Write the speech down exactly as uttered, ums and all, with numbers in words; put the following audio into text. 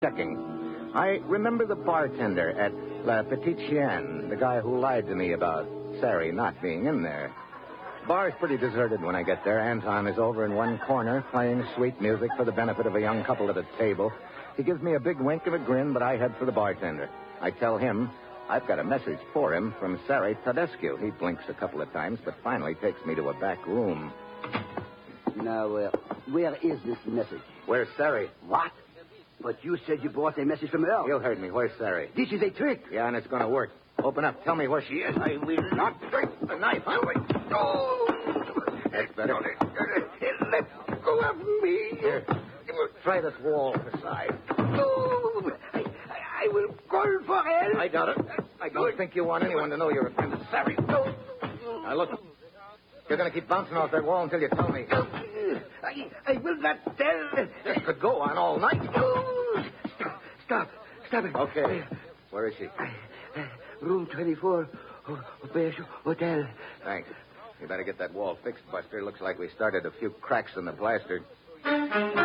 checking. I remember the bartender at La Petite Chienne, the guy who lied to me about Sari not being in there. Bar's pretty deserted when I get there. Anton is over in one corner playing sweet music for the benefit of a young couple at a table. He gives me a big wink and a grin, but I head for the bartender. I tell him I've got a message for him from Sari Tedescu. He blinks a couple of times, but finally takes me to a back room. Now, uh, where is this message? Where's Sari? What? But you said you brought a message from her. You heard me. Where's Sari? This is a trick. Yeah, and it's going to work. Open up. Tell me where she is. I will not drink The knife, huh? Oh! That's better. Let go of me. Here. Try this wall for size. Oh! I, I will call for help. I got it. I don't think you want anyone to know you're a friend of Sari. Now, look. You're going to keep bouncing off that wall until you tell me. I, I will not tell. This could go on all night. Stop. Stop. Stop it. Okay. Where is she? Uh, room twenty-four. Auberge Hotel. Thanks. You better get that wall fixed, Buster. Looks like we started a few cracks in the plaster.